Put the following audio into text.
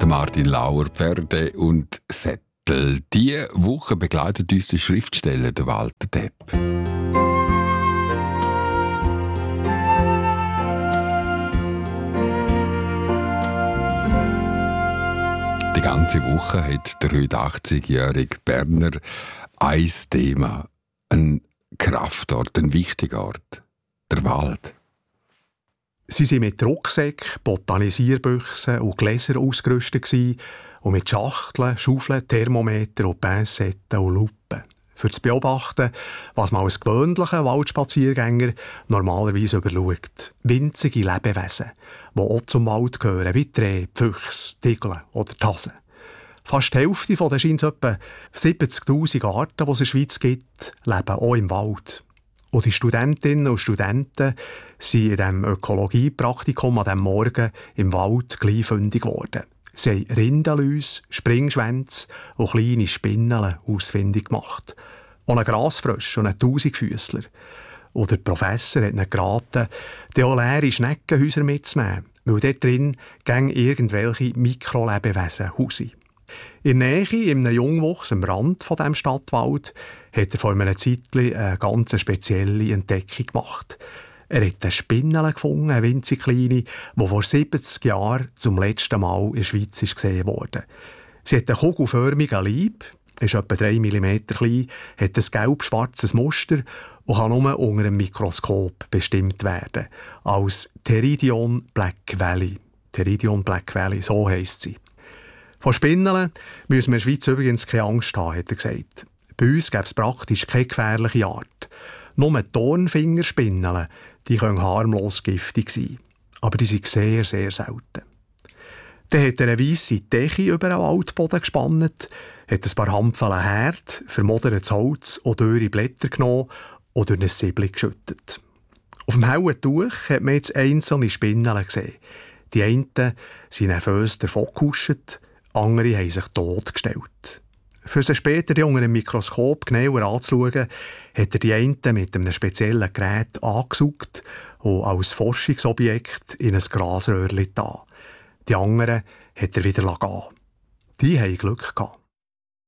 Martin Lauer, Pferde und Sättel. Diese Woche begleitet uns der Schriftsteller Walter Depp. Die ganze Woche hat der heute 80-jährige Berner ein Thema, ein Kraftort, ein wichtiger Ort, der Wald. Sie waren mit Rucksäcken, Botanisierbüchsen und Gläsern ausgerüstet und mit Schachteln, Schaufeln, Thermometer und Pinzetten und Lupen. Für das Beobachten, was man als gewöhnlicher Waldspaziergänger normalerweise überschaut. Winzige Lebewesen, die auch zum Wald gehören, wie die Rehe, die Füchse, die Igel oder die Hasen. Fast die Hälfte von den scheint etwa 70'000 Arten, die es in der Schweiz gibt, leben auch im Wald. Und die Studentinnen und Studenten sind in diesem Ökologiepraktikum an diesem Morgen im Wald gleich fündig geworden. Sie haben Rindenläuse, Springschwänze und kleine Spinnen ausfindig gemacht. Und einen Grasfrosch und einen Tausendfüssler. Und der Professor hat ihnen geraten, die auch leere Schneckenhäuser mitzunehmen, weil dort drin gehen irgendwelche Mikrolebewesen hausen. In der Nähe, in einem Jungwuchs am Rand von diesem Stadtwald, hat er vor einer Zeit eine ganz spezielle Entdeckung gemacht. Er hat eine Spinne gefunden, eine winzig kleine, die vor 70 Jahren zum letzten Mal in der Schweiz gesehen wurde. Sie hat einen kugelförmigen Leib, ist etwa 3 mm klein, hat ein gelb-schwarzes Muster und kann nur unter einem Mikroskop bestimmt werden. Als Pteridion Black Valley. Pteridion Black Valley, so heisst sie. Von Spinnen müssen wir in der Schweiz übrigens keine Angst haben, hat er gesagt. Bei uns gäbe es praktisch keine gefährliche Art. Nur Dornfingerspinnen, die können harmlos giftig sein. Aber die sind sehr, sehr selten. Dann hat er eine weisse Decke über den Waldboden gespannt, hat ein paar Handvoll Herd, vermodertes Holz und dürre Blätter genommen und durch ein Siebli geschüttet. Auf dem hellen Tuch hat man jetzt einzelne Spinnen gesehen. Die einen sind nervös davongehuscht, andere haben sich totgestellt. Für sie später unter einem Mikroskop genauer anzuschauen, hat er die einen mit einem speziellen Gerät angesaugt und als Forschungsobjekt in ein Grasröhrchen getan. Die anderen hat er wieder gehen lassen. Die haben Glück gehabt.